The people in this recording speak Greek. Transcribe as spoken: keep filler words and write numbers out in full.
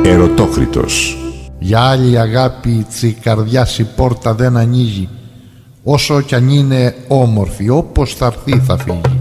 Ερωτόκριτος. Για άλλη αγάπη τσι καρδιάς η πόρτα δεν ανοίγει, όσο κι αν είναι όμορφη, όπως θα έρθει θα φύγει.